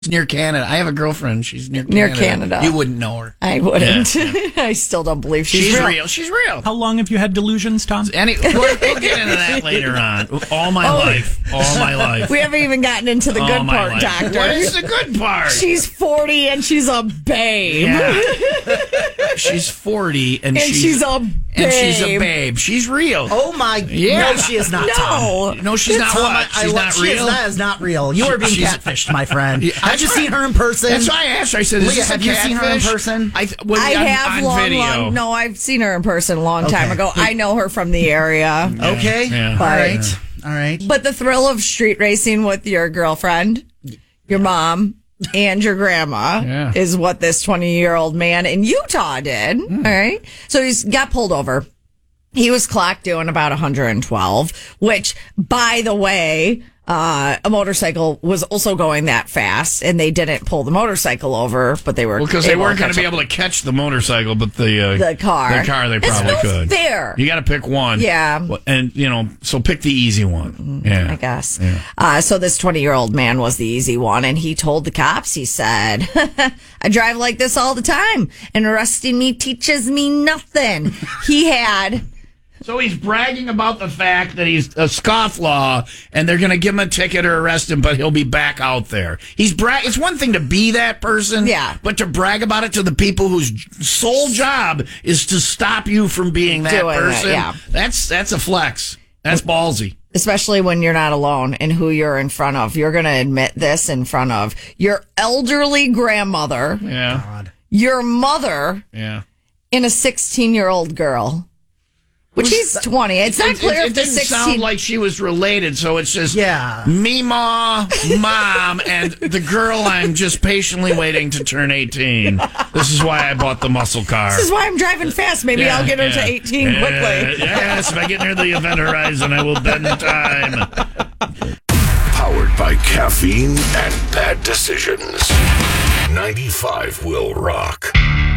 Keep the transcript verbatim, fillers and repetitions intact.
near Canada. I have a girlfriend. She's near Canada. Near Canada. You wouldn't know her. I wouldn't. Yeah, yeah. I still don't believe she's, She's real. real. She's real. How long have you had delusions, Tom? Any, we'll, we'll get into that later on. All my Oh. life. All my life. We haven't even gotten into the All good my part, life. Doctor. What is the good part? She's forty and she's a babe. Yeah. She's forty and, And she's, she's a babe. And she's a babe. She's real. Oh my! Yeah. No, she is not. Tom. No. No, she's not Tom, what? I- I She's love- not she is- real? that is not real. You are being She's- catfished, my friend. Yeah, I've that's just right. seen her in person. That's why I asked her. I said, is Leah, this a have you seen her in catfish? person? I, th- well, I on, have on long, video. long. No, I've seen her in person a long time Okay. ago. I know her from the area. Okay. Yeah. All But- right. All right. But the thrill of street racing with your girlfriend, your mom, and your grandma Yeah. is what this twenty-year-old man in Utah did. Mm. All right. So he's got pulled over. He was clocked doing about one hundred twelve, which, by the way, uh, a motorcycle was also going that fast, and they didn't pull the motorcycle over, but they were Well, because they able weren't going catch to be up. able to catch the motorcycle, but the uh, The car. the car they It's probably no could. fair. You got to pick one. Yeah. Well, and you know, so pick the easy one. Yeah, I guess. Uh, so this twenty-year-old man was the easy one, and he told the cops, he said, I drive like this all the time, and arresting me teaches me nothing. He had... So he's bragging about the fact that he's a scofflaw, and they're going to give him a ticket or arrest him, but he'll be back out there. He's brag. It's one thing to be that person, Yeah. but to brag about it to the people whose sole job is to stop you from being that Doing it, person. yeah. That's that's a flex. That's ballsy. Especially when you're not alone and who you're in front of. You're going to admit this in front of your elderly grandmother, Yeah, your mother, yeah. and a sixteen-year-old girl. Which he's twenty. It's not It- clear it, if it the didn't sixteen... sound like she was related, so it's just Yeah. Meemaw, mom, and the girl I'm just patiently waiting to turn eighteen. This is why I bought the muscle car. This is why I'm driving fast. Maybe Yeah, I'll get her yeah. to eighteen Yeah, quickly. Yes, if I get near the event horizon, I will bend time. Powered by caffeine and bad decisions. ninety-five will rock.